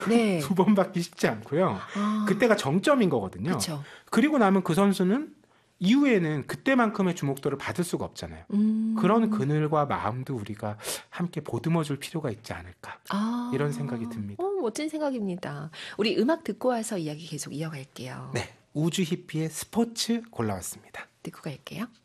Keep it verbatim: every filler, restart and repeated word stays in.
네. 두 번 받기 쉽지 않고요. 아, 그때가 정점인 거거든요. 그렇죠. 그리고 나면 그 선수는 이후에는 그때만큼의 주목도를 받을 수가 없잖아요. 음. 그런 그늘과 마음도 우리가 함께 보듬어 줄 필요가 있지 않을까. 아, 이런 생각이 듭니다. 어, 멋진 생각입니다. 우리 음악 듣고 와서 이야기 계속 이어갈게요. 네, 우주 히피의 스포츠 골라왔습니다. 듣고 갈게요.